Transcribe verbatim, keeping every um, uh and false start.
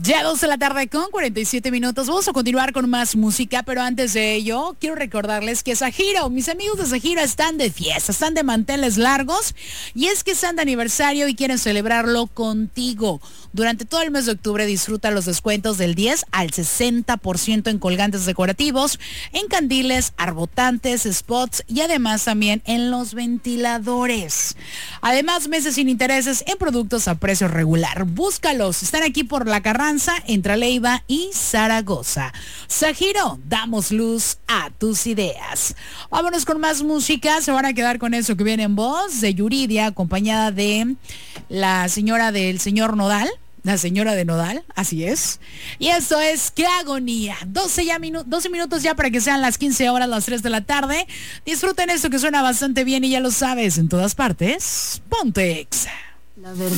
Ya dos de la tarde con cuarenta y siete minutos. Vamos a continuar con más música, pero antes de ello, quiero recordarles que Sajiro, mis amigos de Sajiro están de fiesta, están de manteles largos, y es que están de aniversario y quieren celebrarlo contigo. Durante todo el mes de octubre disfruta los descuentos del diez al sesenta por ciento en colgantes decorativos, en candiles, arbotantes, spots y además también en los ventiladores. Además, meses sin intereses en productos a precio regular. Búscalos, están aquí por La Carranza, entre Leiva y Zaragoza. Sajiro, damos luz a tus ideas. Vámonos con más música. Se van a quedar con eso que viene en voz de Yuridia, acompañada de la señora del señor Nodal. La señora de Nodal, así es. Y esto es ¡Qué agonía! doce, ya minu- doce minutos ya para que sean las quince horas, las tres de la tarde. Disfruten esto que suena bastante bien y ya lo sabes, en todas partes. Ponte Exa. La verdad.